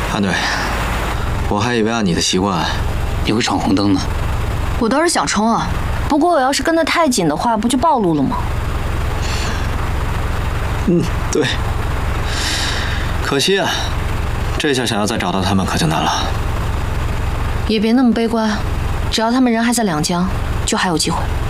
安队，我还以为按你的习惯，你会闯红灯呢。 我倒是想冲啊，不过我要是跟得太紧的话，不就暴露了吗？ 对。可惜啊，这下想要再找到他们可就难了。 也别那么悲观，只要他们人还在两江，就还有机会。